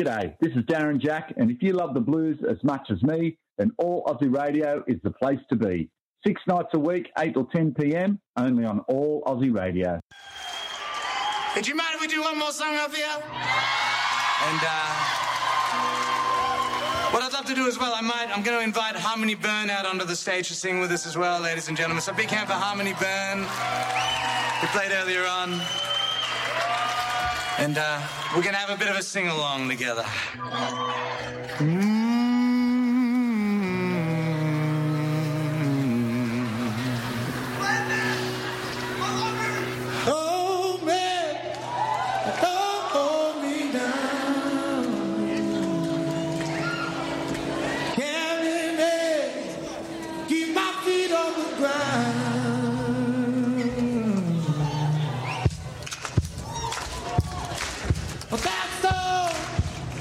G'day, this is Darren Jack, and if you love the blues as much as me, then All Aussie Radio is the place to be. 6 nights a week, 8 till 10 p.m, only on All Aussie Radio. Hey, do you mind if we do one more song up here? And what I'd love to do as well, I'm going to invite Harmony Byrne out onto the stage to sing with us as well, ladies and gentlemen. So big hand for Harmony Byrne, who played earlier on. And we're going to have a bit of a sing-along together. Okay.